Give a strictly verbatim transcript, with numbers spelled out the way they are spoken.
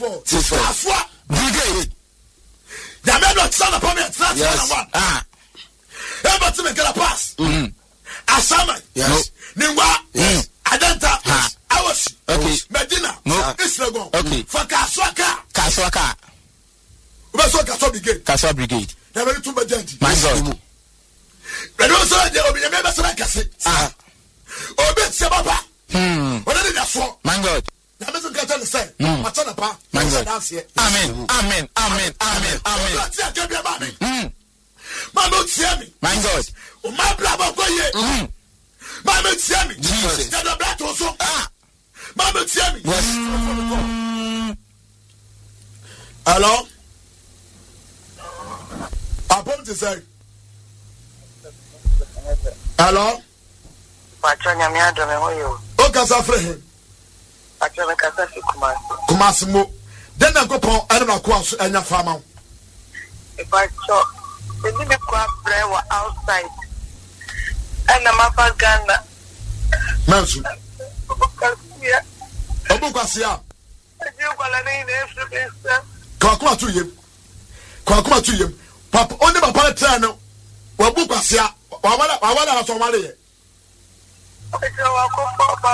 Afua brigade. Yame not son upon me. That's one. Ah. Ever to make a pass. Mm-hmm. Asama. Yes. Nimwa. Yes. Adenta. Yes. Awashi. Okay. Medina. No. Isragon. Okay. For Kaswaka. Kaswaka. Ubeso Kaswa brigade. Kaswa brigade. Never to Medina. My God. But also there will be a member of Kase. Ah. Obe Sebaba. Hmm. What did that for? My God. My God. Amen. Amen. Amen. Amen. Amen. Mm. Mama tell me. My God. My brother go ye. Mm. Mama tell me. Jesus. That the blood also. Ah. Mama tell me. Yes. Mm. Hello. Upon to say. Hello. Pachonya mi adome hoyo. O kasa frɛ. Pachonya kasa fi Kumasi. Kumasi mo. Den na kopon ene na ko aso anya fama. E pacho. Eni me kwa pray wa outside. Ana mapa Ghana. Mansu. Obukasia. Obukasia. Eji kwala ni na efu pesa. Kwa kuma tu yem. Kwa kuma tu yem. Papa oni papa na try no. Obukasia. Wa wala wa wala na so male ye. Eji wa ko